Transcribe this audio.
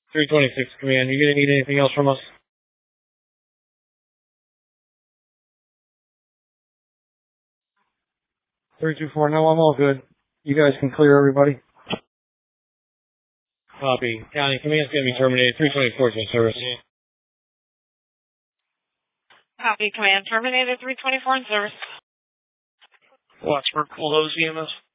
326 Command, you gonna need anything else from us? 324, no, I'm all good. You guys can clear everybody. Copy. County, command's gonna be terminated. 324 is in service. Copy, command terminated. 324 in service. Watch for pull those EMS.